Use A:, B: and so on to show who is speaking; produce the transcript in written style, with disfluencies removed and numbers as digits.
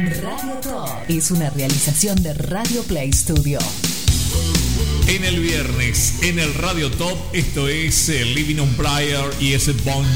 A: Radio Top es una realización de Radio Play Studio.
B: En el viernes, en el Radio Top, esto es Living on Prayer y ese Bon